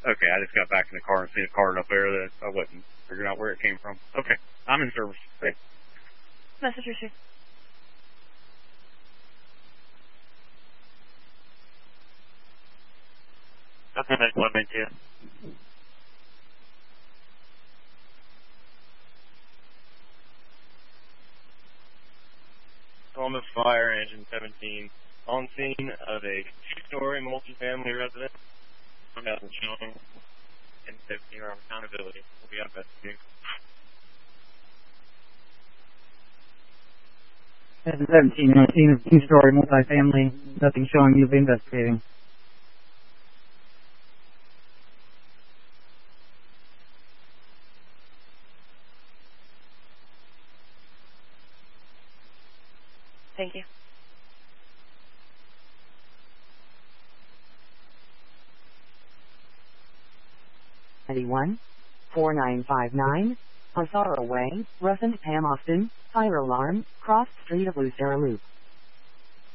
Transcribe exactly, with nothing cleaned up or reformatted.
Okay, I just got back in the car and seen a card up there that I wasn't figuring out where it came from. Okay, I'm in service. Thanks. Message received. Okay, that's one minute two. Columbus Fire, Engine seventeen, on scene of a two-story multifamily residence. one thousand showing and safety or accountability. We'll be on investigating. Engine seventeen, on scene of two-story multifamily, nothing showing. You'll be investigating. Thank you. ninety-one, four nine five nine, Osara Way, Russell, Ham Austin, fire alarm, cross street of Lucera Loop.